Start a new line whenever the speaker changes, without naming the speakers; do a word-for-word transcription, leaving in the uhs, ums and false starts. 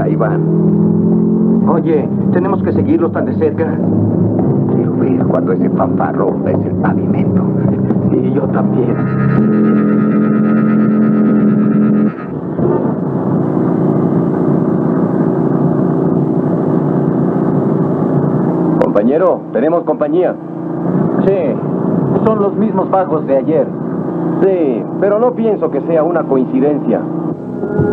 ahí van.
Oye, tenemos que seguirlos tan de cerca.
Quiero ver cuando ese fanfarrón es el pavimento.
Sí, yo también.
Compañero, tenemos compañía.
Sí, son los mismos vagos de ayer.
Sí, pero no pienso que sea una coincidencia.